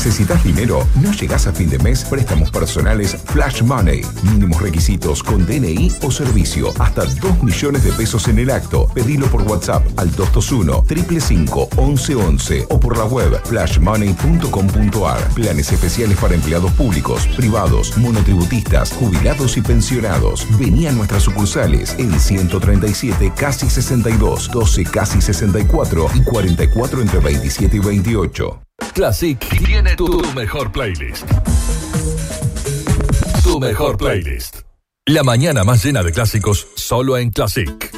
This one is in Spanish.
¿Necesitas dinero? ¿No llegás a fin de mes? Préstamos personales Flash Money. Mínimos requisitos con DNI o servicio. Hasta 2 millones de pesos en el acto. Pedilo por WhatsApp al 221-555-1111 o por la web flashmoney.com.ar. Planes especiales para empleados públicos, privados, monotributistas, jubilados y pensionados. Vení a nuestras sucursales en 137 casi 62, 12 casi 64 y 44 entre 27 y 28. Classic tiene tu mejor playlist. Tu mejor playlist. La mañana más llena de clásicos solo en Classic.